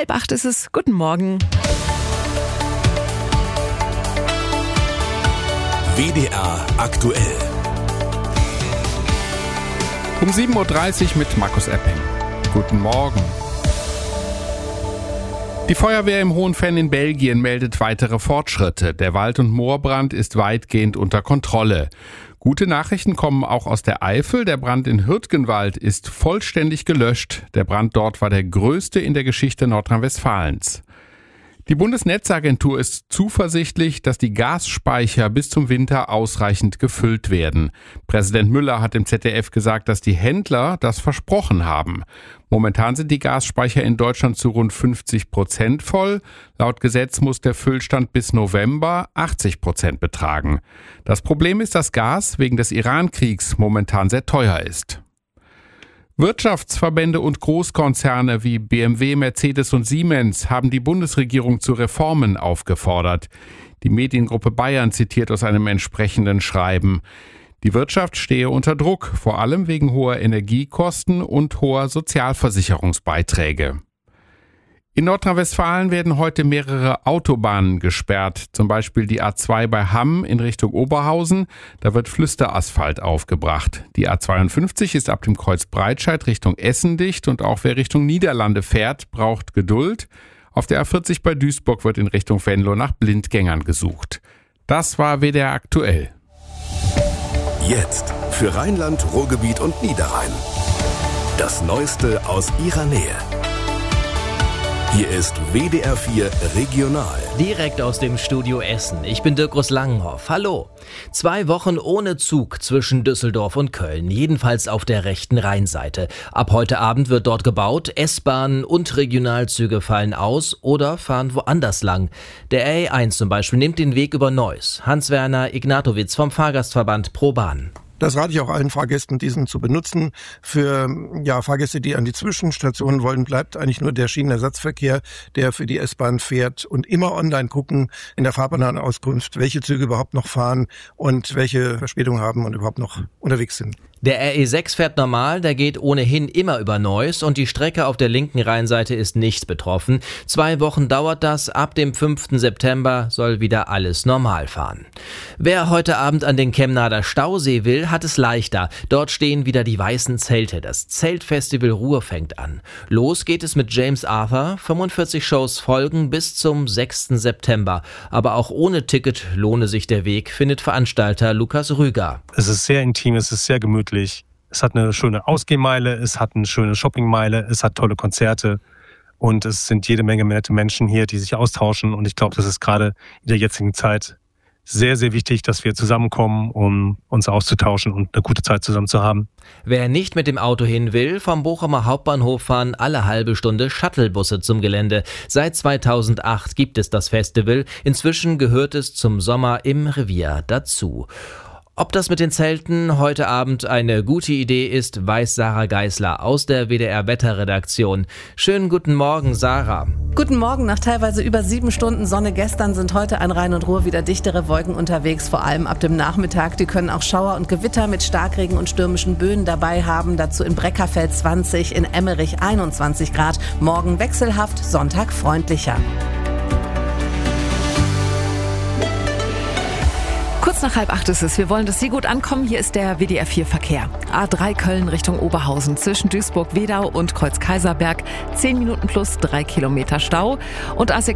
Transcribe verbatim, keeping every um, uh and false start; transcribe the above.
Halb acht ist es. Guten Morgen. W D R aktuell. Um sieben Uhr dreißig mit Markus Epping. Guten Morgen. Die Feuerwehr im Hohenfenn in Belgien meldet weitere Fortschritte. Der Wald- und Moorbrand ist weitgehend unter Kontrolle. Gute Nachrichten kommen auch aus der Eifel. Der Brand in Hürtgenwald ist vollständig gelöscht. Der Brand dort war der größte in der Geschichte Nordrhein-Westfalens. Die Bundesnetzagentur ist zuversichtlich, dass die Gasspeicher bis zum Winter ausreichend gefüllt werden. Präsident Müller hat im Z D F gesagt, dass die Händler das versprochen haben. Momentan sind die Gasspeicher in Deutschland zu rund fünfzig Prozent voll. Laut Gesetz muss der Füllstand bis November achtzig Prozent betragen. Das Problem ist, dass Gas wegen des Iran-Kriegs momentan sehr teuer ist. Wirtschaftsverbände und Großkonzerne wie B M W, Mercedes und Siemens haben die Bundesregierung zu Reformen aufgefordert. Die Mediengruppe Bayern zitiert aus einem entsprechenden Schreiben. Die Wirtschaft stehe unter Druck, vor allem wegen hoher Energiekosten und hoher Sozialversicherungsbeiträge. In Nordrhein-Westfalen werden heute mehrere Autobahnen gesperrt, zum Beispiel die A zwei bei Hamm in Richtung Oberhausen. Da wird Flüsterasphalt aufgebracht. Die A zweiundfünfzig ist ab dem Kreuz Breitscheid Richtung Essen dicht und auch wer Richtung Niederlande fährt, braucht Geduld. Auf der A vierzig bei Duisburg wird in Richtung Venlo nach Blindgängern gesucht. Das war W D R aktuell. Jetzt für Rheinland, Ruhrgebiet und Niederrhein. Das Neueste aus ihrer Nähe. Hier ist W D R vier Regional. Direkt aus dem Studio Essen. Ich bin Dirkus Langenhoff. Hallo. Zwei Wochen ohne Zug zwischen Düsseldorf und Köln, jedenfalls auf der rechten Rheinseite. Ab heute Abend wird dort gebaut. S-Bahnen und Regionalzüge fallen aus oder fahren woanders lang. Der R E eins zum Beispiel nimmt den Weg über Neuss. Hans-Werner Ignatowitz vom Fahrgastverband ProBahn. Das rate ich auch allen Fahrgästen, diesen zu benutzen. Für ja, Fahrgäste, die an die Zwischenstationen wollen, bleibt eigentlich nur der Schienenersatzverkehr, der für die S-Bahn fährt, und immer online gucken in der Fahrplanauskunft, welche Züge überhaupt noch fahren und welche Verspätung haben und überhaupt noch unterwegs sind. Der R E sechs fährt normal, der geht ohnehin immer über Neuss und die Strecke auf der linken Rheinseite ist nicht betroffen. Zwei Wochen dauert das, ab dem fünften September soll wieder alles normal fahren. Wer heute Abend an den Kemnader Stausee will, hat es leichter. Dort stehen wieder die weißen Zelte. Das Zeltfestival Ruhr fängt an. Los geht es mit James Arthur. fünfundvierzig Shows folgen bis zum sechsten September. Aber auch ohne Ticket lohne sich der Weg, findet Veranstalter Lukas Rüger. Es ist sehr intim, es ist sehr gemütlich. Es hat eine schöne Ausgehmeile, es hat eine schöne Shoppingmeile, es hat tolle Konzerte und es sind jede Menge nette Menschen hier, die sich austauschen. Und ich glaube, das ist gerade in der jetzigen Zeit sehr, sehr wichtig, dass wir zusammenkommen, um uns auszutauschen und eine gute Zeit zusammen zu haben. Wer nicht mit dem Auto hin will, vom Bochumer Hauptbahnhof fahren alle halbe Stunde Shuttlebusse zum Gelände. Seit zweitausendacht gibt es das Festival. Inzwischen gehört es zum Sommer im Revier dazu. Ob das mit den Zelten heute Abend eine gute Idee ist, weiß Sarah Geisler aus der W D R-Wetterredaktion. Schönen guten Morgen, Sarah. Guten Morgen. Nach teilweise über sieben Stunden Sonne gestern sind heute an Rhein und Ruhr wieder dichtere Wolken unterwegs, vor allem ab dem Nachmittag. Die können auch Schauer und Gewitter mit Starkregen und stürmischen Böen dabei haben. Dazu in Breckerfeld zwanzig, in Emmerich einundzwanzig Grad. Morgen wechselhaft, Sonntag freundlicher. Kurz nach halb acht ist es. Wir wollen, dass Sie gut ankommen. Hier ist der W D R vier Verkehr. A drei Köln Richtung Oberhausen zwischen Duisburg-Wedau und Kreuz Kaiserberg. zehn Minuten plus drei Kilometer Stau. Und A sechs